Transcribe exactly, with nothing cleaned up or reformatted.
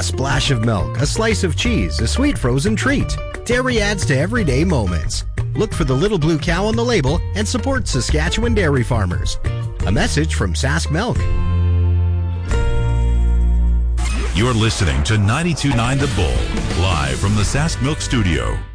A splash of milk, a slice of cheese, a sweet frozen treat. Dairy adds to everyday moments. Look for the little blue cow on the label and support Saskatchewan dairy farmers. A message from Sask Milk. You're listening to ninety-two point nine The Bull, live from the Sask Milk Studio.